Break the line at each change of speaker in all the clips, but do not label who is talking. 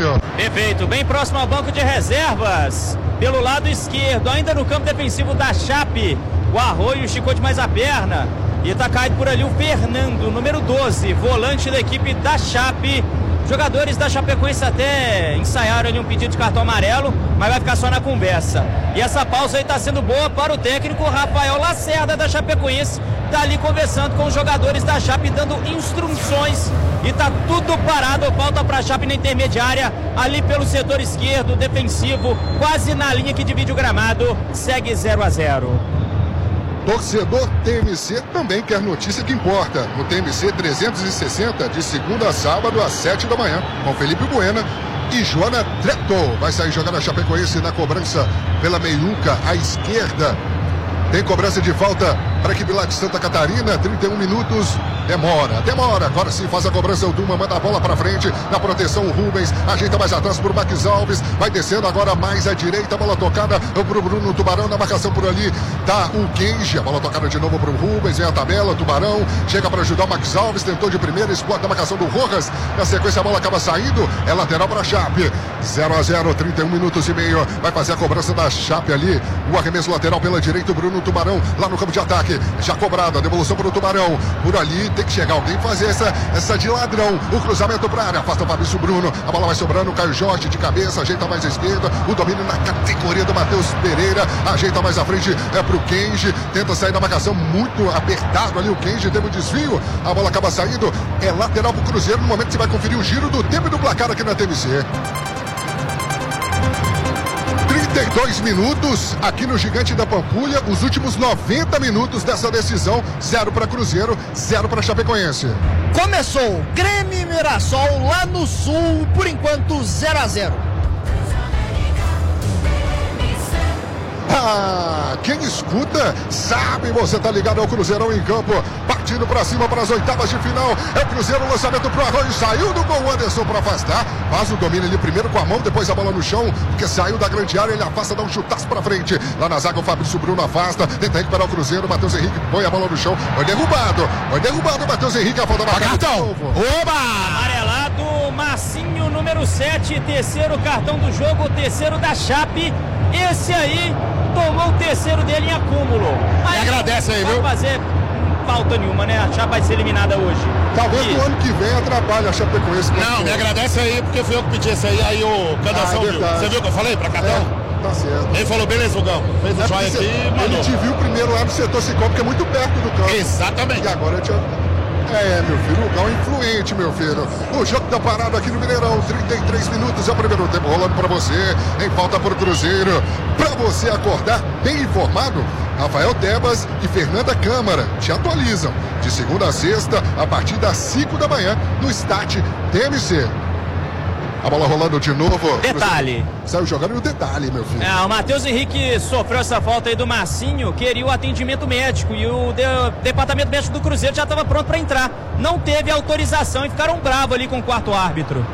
Botelho.
Perfeito, bem próximo ao banco de reservas, pelo lado esquerdo, ainda no campo defensivo da Chape. O Arroio esticou demais a perna e tá caído por ali o Fernando, número 12, volante da equipe da Chape. Jogadores da Chapecoense até ensaiaram ali um pedido de cartão amarelo, mas vai ficar só na conversa. E essa pausa aí tá sendo boa para o técnico Rafael Lacerda da Chapecoense. Tá ali conversando com os jogadores da Chape, dando instruções. E tá tudo parado, falta pra Chape na intermediária, ali pelo setor esquerdo, defensivo, quase na linha que divide o gramado. Segue 0-0.
Torcedor TMC também quer notícia que importa. No TMC 360, de segunda a sábado, às 7 da manhã, com Felipe Buena e Joana Treto. Vai sair jogando a Chapecoense na cobrança pela meiuca à esquerda. Tem cobrança de falta para a equipe lá de Santa Catarina, 31 minutos. Demora. Agora sim faz a cobrança. O Duma manda a bola para frente. Na proteção, o Rubens ajeita mais atrás por Max Alves. Vai descendo agora mais à direita. Bola tocada pro Bruno Tubarão. Na marcação por ali tá o Kenji. A bola tocada de novo pro Rubens. Vem a tabela. Tubarão chega para ajudar o Max Alves. Tentou de primeira. Explode a marcação do Rojas. Na sequência, a bola acaba saindo. É lateral para a Chape. 0-0, 31 minutos e meio. Vai fazer a cobrança da Chape ali. O arremesso lateral pela direita. O Bruno Tubarão lá no campo de ataque. Já cobrada. Devolução para o Tubarão. Por ali tem que chegar alguém fazer essa de ladrão. O cruzamento para a área, afasta o Fabrício Bruno. A bola vai sobrando, o Caio Jorge de cabeça, ajeita mais à esquerda. O domínio na categoria do Matheus Pereira. Ajeita mais à frente pro Kenji. Tenta sair da marcação, muito apertado ali o Kenji. Teve um desvio, a bola acaba saindo. É lateral pro Cruzeiro. No momento que você vai conferir o giro do tempo e do placar aqui na TMC. 32 minutos aqui no Gigante da Pampulha, os últimos 90 minutos dessa decisão, 0 para Cruzeiro, 0 para Chapecoense.
Começou Grêmio e Mirassol lá no Sul, por enquanto 0-0.
Quem escuta sabe, você tá ligado ao Cruzeirão em campo, partindo pra cima para as oitavas de final. É o Cruzeiro, lançamento pro Arroio, saiu do gol, Anderson para afastar, faz o domínio ali primeiro com a mão, depois a bola no chão, porque saiu da grande área, ele afasta, dá um chutaço pra frente, lá na zaga o Fabrício Bruno afasta, tenta recuperar o Cruzeiro, Matheus Henrique põe a bola no chão, foi derrubado o Matheus Henrique, a falta marcada.
Cartão, amarelado, Marcinho, número 7, terceiro cartão do jogo, terceiro da Chape. Esse aí tomou o terceiro dele em acúmulo.
Me agradece aí, viu?
Não vai fazer falta nenhuma, né? A Chape vai ser eliminada hoje.
Talvez no ano que vem atrapalhe a Chapecoense.
Não, me agradece aí, porque foi eu que pedi esse aí o Candação viu. Você viu o que eu falei pra Catão?
Tá certo.
Ele falou, beleza, Lugão. Fez o joia aqui e mandou.
Ele te viu primeiro lá no setor Cicó, porque é muito perto do campo.
Exatamente.
E agora eu te... meu filho, o Lugão é influente, meu filho. O jogo tá parado aqui no Mineirão, 33 minutos, é o primeiro tempo rolando pra você, em falta pro Cruzeiro. Pra você acordar bem informado, Rafael Tebas e Fernanda Câmara te atualizam. De segunda a sexta, a partir das 5 da manhã, no Start TMC. A bola rolando de novo.
Detalhe.
Saiu jogando e o detalhe, meu filho.
O Matheus Henrique sofreu essa falta aí do Marcinho, queria o atendimento médico e o departamento médico do Cruzeiro já estava pronto para entrar. Não teve autorização e ficaram bravos ali com o quarto árbitro.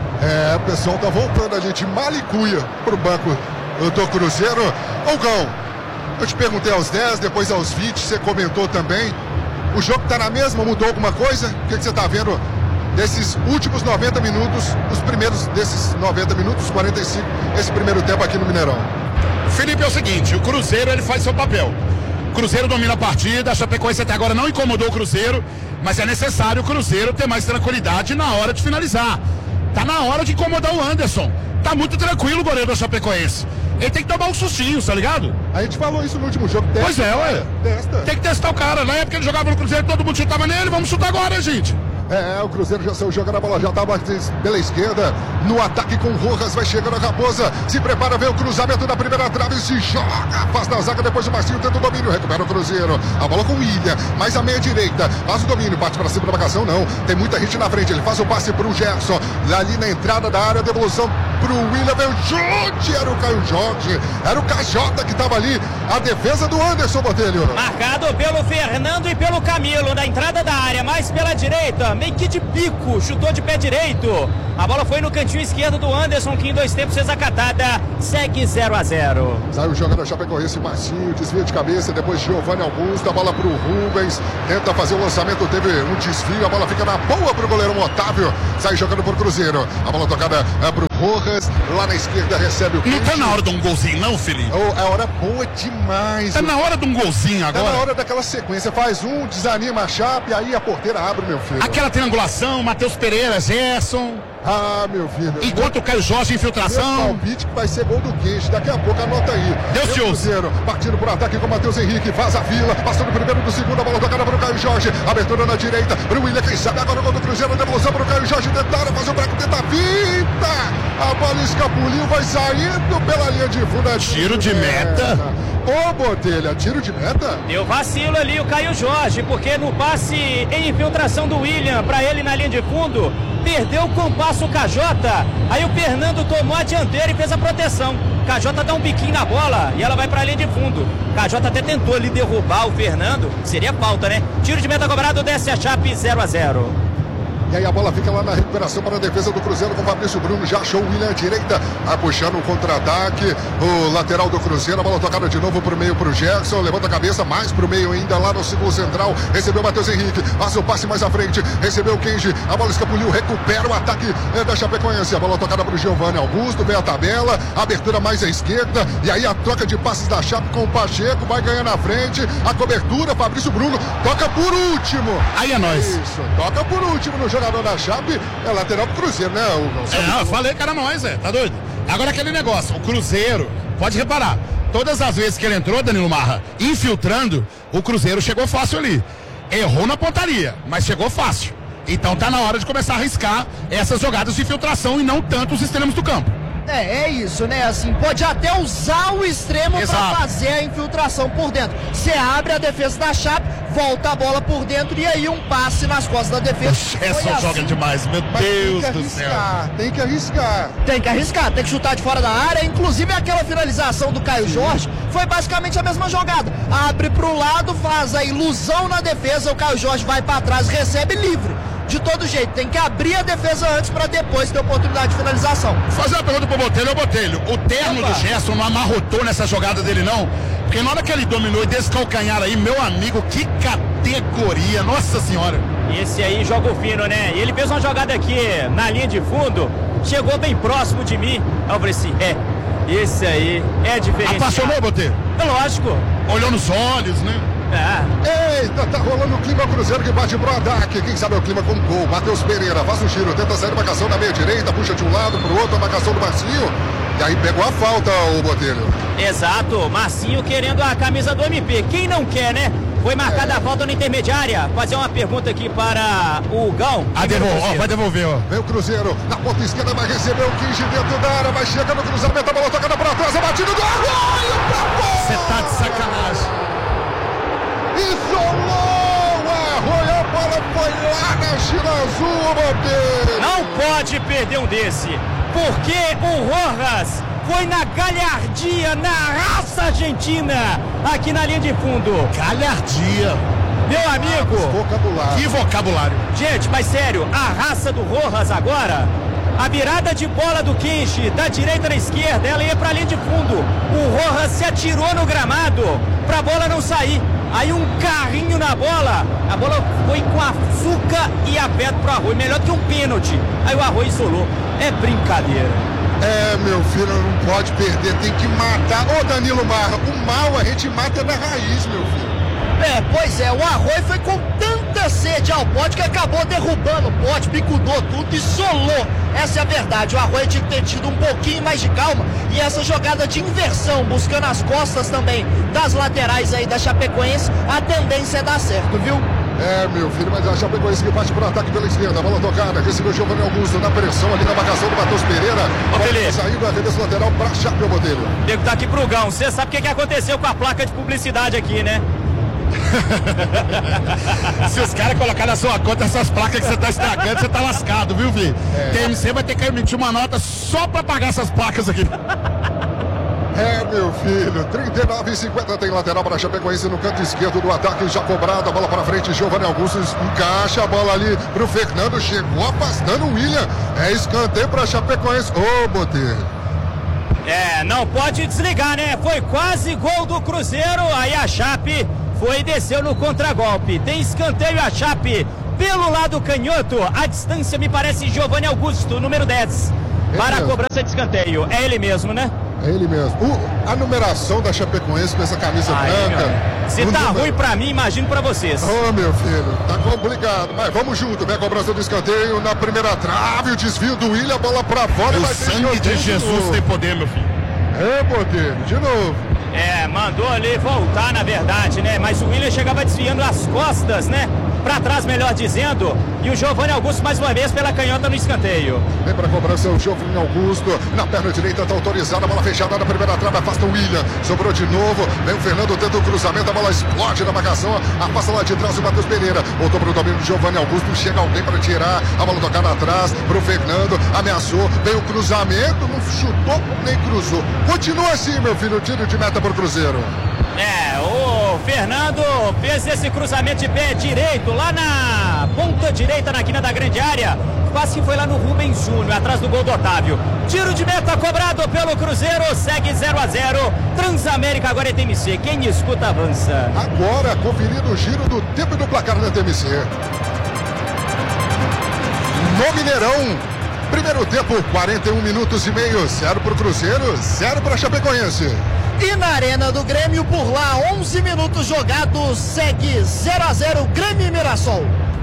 O pessoal tá voltando ali de Malicuia pro banco do Cruzeiro. Gão, eu te perguntei aos 10, depois aos 20, você comentou também. O jogo tá na mesma, mudou alguma coisa? O que você tá vendo desses últimos 90 minutos, os primeiros desses 90 minutos, 45, esse primeiro tempo aqui no Mineirão?
Felipe, é o seguinte, o Cruzeiro ele faz seu papel. O Cruzeiro domina a partida, a Chapecoense até agora não incomodou o Cruzeiro, mas é necessário o Cruzeiro ter mais tranquilidade na hora de finalizar. Tá na hora de incomodar o Anderson. Tá muito tranquilo o goleiro da Chapecoense. Ele tem que tomar um sustinho, tá ligado?
A gente falou isso no último jogo. Testa,
pois é, ué.
Testa.
Tem que testar o cara. Na época ele jogava no Cruzeiro, todo mundo chutava nele, vamos chutar agora, gente.
O Cruzeiro já saiu jogando, a bola já estava pela esquerda, no ataque com o Rojas, vai chegando a Raposa, se prepara, vem o cruzamento da primeira trave, se joga, afasta a zaga, depois o Marcinho tenta o domínio, recupera o Cruzeiro, a bola com o William, mais a meia direita, faz o domínio, parte para cima da marcação, não, tem muita gente na frente, ele faz o passe para o Gerson, ali na entrada da área, devolução para o William, vem o chute, era o Caio Jorge, era o Cajota que estava ali, a defesa do Anderson Botelho.
Marcado pelo Fernando e pelo Camilo, na entrada da área, mais pela direita, meio que de bico, chutou de pé direito. A bola foi no cantinho esquerdo do Anderson, que em 2 tempos fez a catada. Segue 0-0.
Saiu jogando a Chapecoense, Marcinho, desvia de cabeça, depois Giovanni Augusto, a bola pro Rubens, tenta fazer o lançamento, teve um desvio, a bola fica na boa pro goleirão Otávio, sai jogando pro Cruzeiro, a bola tocada pro Rojas, lá na esquerda, recebe o
Não tá na hora de um golzinho, não, Felipe?
É hora boa demais.
Tá na hora de um golzinho agora.
Tá na hora daquela sequência. Faz um, desanima a Chape, aí a porteira abre, meu filho.
Aquela triangulação, Matheus Pereira, Gerson.
Ah, meu filho.
Enquanto o Caio Jorge, infiltração.
Meu palpite que vai ser gol do Kenji. Daqui a pouco, anota aí.
Deus te ouça.
Partindo por ataque com o Matheus Henrique. Faz a fila. Passou do primeiro, do segundo. A bola tocada para o Caio Jorge. Abertura na direita. Pro William, quem sabe agora o gol do Cruzeiro. Devolução para o Caio Jorge. Tentaram fazer o break. Tenta a fita. A bola escapuliu. Vai saindo pela linha de fundo.
Tiro de meta.
Ô, Botelha, tiro de meta?
Deu vacilo ali o Caio Jorge, porque no passe em infiltração do William para ele na linha de fundo, perdeu o compasso o Cajota. Aí o Fernando tomou a dianteira e fez a proteção. Cajota dá um biquinho na bola e ela vai para a linha de fundo. Cajota até tentou ali derrubar o Fernando. Seria falta, né? Tiro de meta cobrado, desce a Chape 0-0.
E aí a bola fica lá na recuperação para a defesa do Cruzeiro com o Fabrício Bruno. Já achou o William à direita, vai puxando o contra-ataque. O lateral do Cruzeiro, a bola tocada de novo para o meio para o Gerson. Levanta a cabeça, mais para o meio ainda, lá no segundo central. Recebeu o Matheus Henrique, passa o passe mais à frente. Recebeu o Kenji, a bola escapuliu, recupera o ataque da Chapecoense. A bola tocada para o Giovanni Augusto, vem a tabela, abertura mais à esquerda. E aí a troca de passes da Chape com o Pacheco, vai ganhando na frente. A cobertura, Fabrício Bruno, toca por último.
Aí é nóis.
Isso, toca por último no jogador da Chape, é lateral pro Cruzeiro, né?
Eu falei que era nós, tá doido? Agora aquele negócio, o Cruzeiro, pode reparar, todas as vezes que ele entrou, Danilo Marra, infiltrando, o Cruzeiro chegou fácil ali. Errou na pontaria, mas chegou fácil. Então tá na hora de começar a arriscar essas jogadas de infiltração e não tanto os extremos do campo.
É isso, né? Assim, pode até usar o extremo para fazer a infiltração por dentro. Você abre a defesa da Chape, volta a bola por dentro e aí um passe nas costas da defesa.
Essa joga demais, meu Deus do céu.
Tem que arriscar.
Tem que arriscar, tem que chutar de fora da área. Inclusive aquela finalização do Caio Jorge foi basicamente a mesma jogada. Abre pro lado, faz a ilusão na defesa, o Caio Jorge vai para trás, recebe livre. De todo jeito, tem que abrir a defesa antes para depois ter oportunidade de finalização.
Fazer uma pergunta pro Botelho, Botelho, o terno do Gerson não amarrotou nessa jogada dele não? Porque na hora que ele dominou e desse calcanhar aí, meu amigo, que categoria, nossa senhora.
Esse aí joga o fino, né? E ele fez uma jogada aqui na linha de fundo, chegou bem próximo de mim. Eu falei assim, esse aí é diferente.
Apaixonou, Botelho?
É lógico.
Olhou nos olhos, né?
Eita, tá rolando o clima, Cruzeiro que bate pro ataque. Quem sabe é o clima com gol. Matheus Pereira faz um giro, tenta sair da marcação da meia direita, puxa de um lado pro outro, a marcação do Marcinho. E aí pegou a falta, o Botelho.
Exato, Marcinho querendo a camisa do MP. Quem não quer, né? Foi marcada a falta na intermediária. Fazer uma pergunta aqui para o Gão.
Vai devolver, ó.
Vem o Cruzeiro, na ponta esquerda vai receber o 15 dentro da área, vai chegar no cruzamento, a bola tocada pra trás, a batida do Arroio pra fora!
Você tá de sacanagem.
Isolou o Arroio, a bola foi lá na China Azul, Botelho.
Não pode perder um desse, porque o Rojas foi na galhardia, na raça argentina, aqui na linha de fundo.
Galhardia.
Meu amigo.
Vocabulário.
Que vocabulário.
Gente, mas sério, a raça do Rojas agora, a virada de bola do Kenji, da direita na esquerda, ela ia pra linha de fundo. O Rojas se atirou no gramado pra bola não sair. Aí um carrinho na bola, a bola foi com açúcar e aberto pro Arroio, melhor que um pênalti. Aí o Arroio isolou. É brincadeira.
Meu filho, não pode perder, tem que matar. Ô Danilo Marra, o mal a gente mata na raiz, meu filho.
Pois é, o Arroio foi com tanta sede ao pote que acabou derrubando o pote, bicudou tudo, isolou. Essa é a verdade, o Arroio tinha que ter tido um pouquinho mais de calma e essa jogada de inversão, buscando as costas também das laterais aí da Chapecoense, a tendência é dar certo, viu?
Meu filho, mas a Chapecoense que parte para o ataque pela esquerda, bola tocada, recebeu o Giovanni Augusto na pressão ali na marcação do Matheus Pereira. Saindo a arremesso lateral para Chape, o Botelho.
Nego tá aqui pro Gão, você sabe o que aconteceu com a placa de publicidade aqui, né?
Se os caras colocarem na sua conta essas placas que você tá estragando, você tá lascado, viu, filho? TMC vai ter que emitir uma nota só pra pagar essas placas aqui.
Meu filho, 39,50 tem lateral para a Chapecoense no canto esquerdo do ataque, já cobrado, a bola para frente, Giovanni Augusto encaixa a bola ali pro Fernando, chegou afastando o William, escanteio para a Chapecoense, Botelho.
Não pode desligar, né? Foi quase gol do Cruzeiro, aí a Chape foi e desceu no contragolpe. Tem escanteio a Chape pelo lado canhoto, a distância me parece Giovanni Augusto, número 10. para a cobrança de escanteio. É ele mesmo, né?
É ele mesmo. A numeração da Chapecoense com essa camisa branca.
Se tá ruim pra mim, imagino pra vocês.
Ô, meu filho, tá complicado. Mas vamos junto, vem a cobrança do escanteio na primeira trave, o desvio do William, a bola pra fora.
O sangue de Jesus tem poder, meu filho.
É poder, de novo.
Mandou ali voltar, na verdade, né? Mas o William chegava desviando as costas, né? Pra trás, melhor dizendo. E o Giovanni Augusto, mais uma vez, pela canhota no escanteio.
Vem pra cobrança o Giovanni Augusto. Na perna direita tá autorizada, a bola fechada na primeira trave, afasta o William. Sobrou de novo, vem o Fernando, tenta o cruzamento, a bola explode na marcação. Afasta lá de trás o Matheus Pereira. Voltou pro domínio do Giovanni Augusto, chega alguém pra tirar. A bola tocada atrás pro Fernando, ameaçou. Vem o cruzamento, não chutou nem cruzou. Continua assim, meu filho, tiro de meta pro Cruzeiro.
O Fernando fez esse cruzamento de pé direito, lá na ponta direita, na quina da grande área. Quase que foi lá no Rubens Júnior, atrás do gol do Otávio. Tiro de meta cobrado pelo Cruzeiro, segue 0-0. Transamérica agora é TMC. Quem escuta avança.
Agora, conferindo o giro do tempo e do placar na TMC. No Mineirão, primeiro tempo, 41 minutos e meio. 0 pro Cruzeiro, 0 pra Chapecoense.
E na Arena do Grêmio, por lá, 11 minutos jogados, segue 0-0 Grêmio e Mirassol.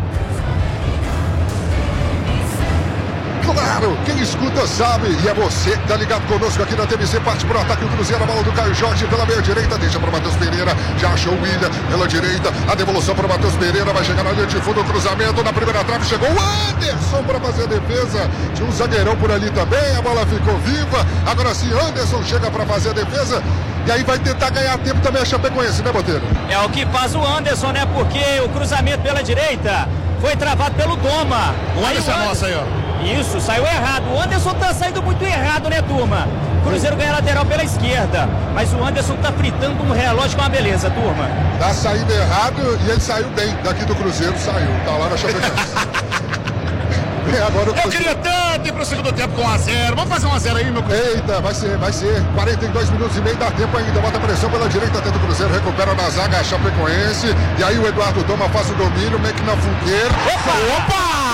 Claro, quem escuta sabe, e é você que tá ligado conosco aqui na TVC, parte pro ataque o Cruzeiro, a bola do Caio Jorge pela meia direita, deixa pro Matheus Pereira, já achou o William pela direita, a devolução pro Matheus Pereira, vai chegar na linha de fundo, o cruzamento na primeira trave, chegou o Anderson para fazer a defesa, tinha um zagueirão por ali também, a bola ficou viva, agora sim Anderson chega para fazer a defesa, e aí vai tentar ganhar tempo também a Chapecoense, né, Boteiro?
É o que faz o Anderson, né, porque o cruzamento pela direita foi travado pelo Doma.
O Anderson é nosso aí, ó.
Isso, saiu errado. O Anderson tá saindo muito errado, né, turma? O Cruzeiro ganha lateral pela esquerda, mas o Anderson tá fritando um relógio com uma beleza, turma.
Tá saindo errado e ele saiu bem daqui do Cruzeiro, saiu. Tá lá na Chapecoense. Agora
Eu queria tanto ir pro segundo tempo com 1-0. Vamos fazer 1-0 aí, meu Cruzeiro.
Eita, vai ser. 42 minutos e meio, dá tempo ainda. Bota pressão pela direita, tenta o Cruzeiro, recupera na zaga a Chapecoense. E aí o Eduardo Doma faz o domínio, meio que na fogueira.
Opa!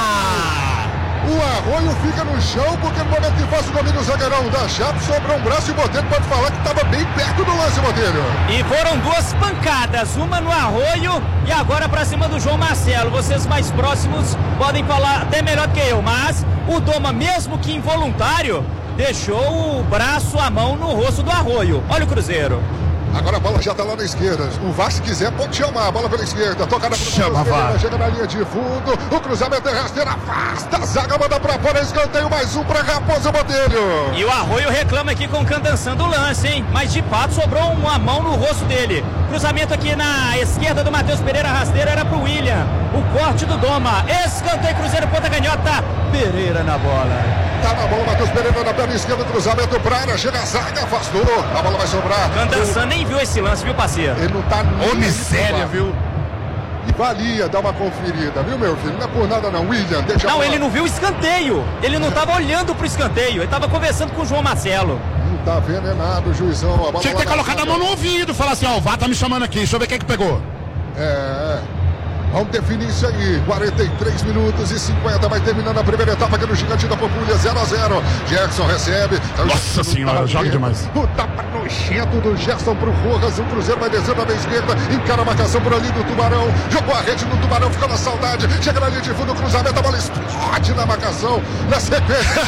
O Arroio fica no chão, porque no momento que faz o domínio o zagueirão da Chape, sobrou um braço e o Botelho pode falar que estava bem perto do lance, Botelho.
E foram duas pancadas, uma no Arroio e agora pra cima do João Marcelo. Vocês mais próximos podem falar até melhor que eu, mas o Doma, mesmo que involuntário, deixou o braço, a mão no rosto do Arroio. Olha o Cruzeiro.
Agora a bola já tá lá na esquerda. O VAR, se quiser, pode chamar. A bola pela esquerda. Tocada pro
Chama, VAR.
Chega na linha de fundo. O cruzamento é rasteiro. Afasta a zaga, manda pra fora. Escanteio mais um pra Raposa Botelho.
E o Arroio reclama aqui com o Candanção do lance, hein? Mas de fato sobrou uma mão no rosto dele. Cruzamento aqui na esquerda do Matheus Pereira, rasteiro era pro William. O corte do Doma. Escanteio Cruzeiro, ponta canhota. Pereira na bola.
Tá na bola, Matheus Pereira na perna esquerda. Cruzamento pra área. Chega a zaga, afastou. A bola vai sobrar.
Candanção nem viu esse lance, viu, parceiro?
Ele não tá nem.
Ô, miséria, viu?
E valia dar uma conferida, viu, meu filho? Não é por nada não, William, deixa
Não, ele não viu o escanteio. Ele não tava olhando pro escanteio. Ele tava conversando com o João Marcelo.
Não tá vendo é nada, o juizão. A bola
Tinha que ter colocado a mão no ouvido, falar assim, ó, o VAR tá me chamando aqui, deixa eu ver quem que pegou.
Vamos definir isso aí. 43 minutos e 50. Vai terminando a primeira etapa aqui no Gigante da Pampulha. 0-0. Gerson recebe.
Nossa senhora, joga demais.
O tapa nojento do Gerson pro Rojas. O Cruzeiro vai descendo na esquerda. Encara a marcação por ali do Tubarão. Jogou a rede no Tubarão. Ficou na saudade. Chega na linha de fundo. O cruzamento. A bola explode na marcação. Na sequência.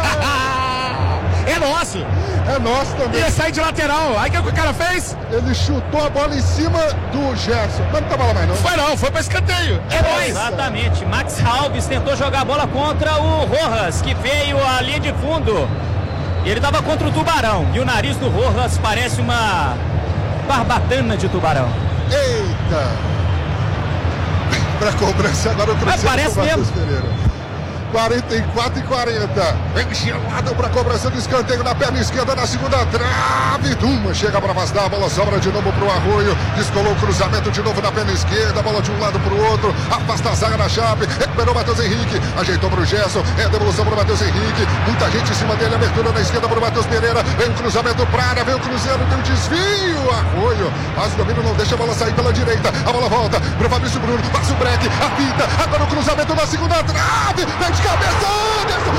É nosso.
É nosso também.
Ia sair de lateral. Aí o que o cara fez?
Ele chutou a bola em cima do Gerson. Mas não tava lá mais não.
Foi pra escanteio. É nóis.
Exatamente. Max Alves tentou jogar a bola contra o Rojas, que veio à linha de fundo. Ele tava contra o Tubarão. E o nariz do Rojas parece uma barbatana de tubarão.
Eita! Pra cobrança agora o Cruzeiro.
Parece mesmo.
44 e 40. Vem gelado para cobrança do escanteio na perna esquerda na segunda trave. Duma chega para afastar. A bola sobra de novo pro Arroio. Descolou o cruzamento de novo na perna esquerda. A bola de um lado pro outro. Afasta a zaga na Chape. Recuperou o Matheus Henrique. Ajeitou pro Gerson. É devolução pro Matheus Henrique. Muita gente em cima dele. Abertura na esquerda pro Matheus Pereira. Vem o cruzamento pra área. Vem o Cruzeiro. Tem um desvio. Arroio. Mas o domínio não deixa a bola sair pela direita. A bola volta pro Fabrício Bruno. Passa o break. Apita. Agora o cruzamento na segunda trave. Vem de cabeça, Anderson!